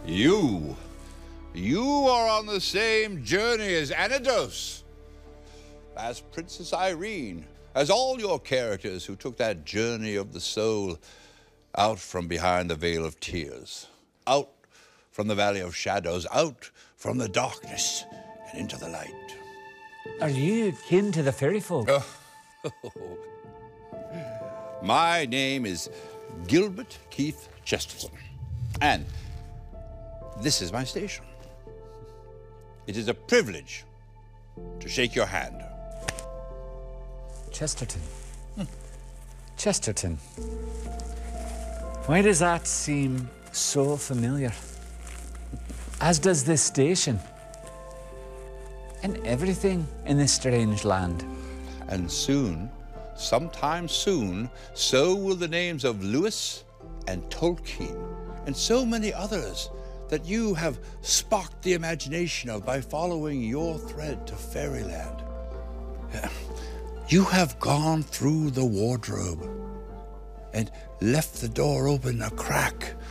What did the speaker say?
You are on the same journey as Anados, as Princess Irene, as all your characters who took that journey of the soul out from behind the veil of tears, out from the valley of shadows, out from the darkness and into the light. Are you kin to the fairy folk? My name is Gilbert Keith Chesterton, and this is my station. It is a privilege to shake your hand. Chesterton. Chesterton. Why does that seem so familiar? As does this station. And everything in this strange land. And soon, sometime soon, so will the names of Lewis and Tolkien and so many others that you have sparked the imagination of by following your thread to fairyland. You have gone through the wardrobe and left the door open a crack